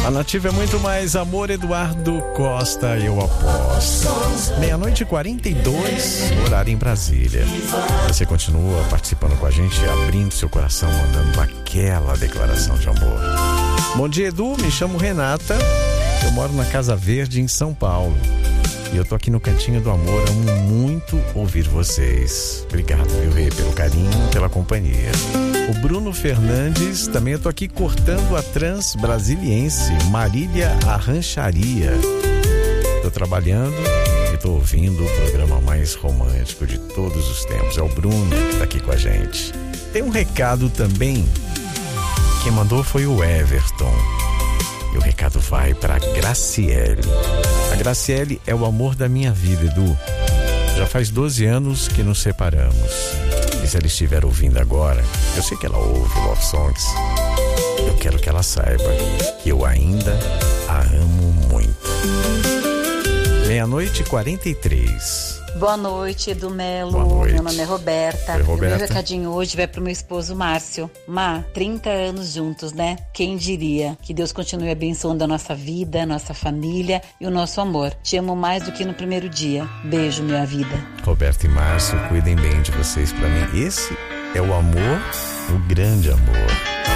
A Nativa é muito mais amor, Eduardo Costa, eu aposto. 00:42, horário em Brasília. Você continua participando com a gente, abrindo seu coração, mandando aquela declaração de amor. Bom dia, Edu, me chamo Renata, eu moro na Casa Verde, em São Paulo. E eu tô aqui no Cantinho do Amor, amo muito ouvir vocês. Obrigado, viu, Rê, pelo carinho, pela companhia. O Bruno Fernandes, também eu tô aqui cortando a Transbrasiliense, Marília Arrancharia. Tô trabalhando e tô ouvindo o programa mais romântico de todos os tempos. É o Bruno que tá aqui com a gente. Tem um recado também, quem mandou foi o Everton. E o recado vai para Graciele. A Graciele é o amor da minha vida, Edu. Já faz 12 anos que nos separamos. E se ela estiver ouvindo agora, eu sei que ela ouve Love Songs. Eu quero que ela saiba que eu ainda a amo muito. 00:43. Boa noite, Edu Melo. Boa noite. Meu nome é Roberta. Oi, Roberta. O meu recadinho hoje vai pro meu esposo Márcio. 30 anos juntos, né? Quem diria? Que Deus continue abençoando a nossa vida, a nossa família e o nosso amor. Te amo mais do que no primeiro dia. Beijo, minha vida. Roberta e Márcio, cuidem bem de vocês pra mim. Esse é o amor, o grande amor.